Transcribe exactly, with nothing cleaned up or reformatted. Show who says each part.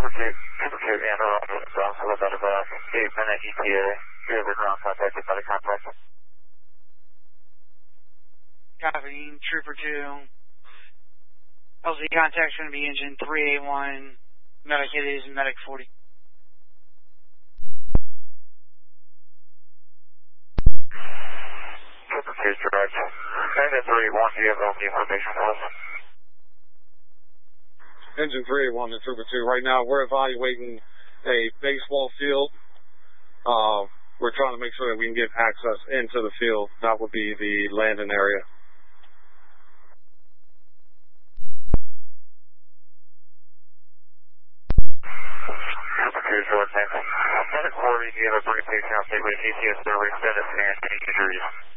Speaker 1: Trooper two, Trooper two, and we're on the ground, so look out of uh, eight minute E T A. We have a ground contact, with body contact.
Speaker 2: Copy, Trooper two. L Z contact's going to be engine three eight one. Medic it is Medic forty.
Speaker 1: Trooper two, direct. Engine three eight one, do you have all the information for us?
Speaker 3: Engine three eight one to Trooper two. Right now, we're evaluating a baseball field. Uh, we're trying to make sure that we can get access into the field. That would be the landing area.
Speaker 1: Trooper two, George, thanks. Medic forty, do you have a brief patient on gateway T C S server extended and any injuries?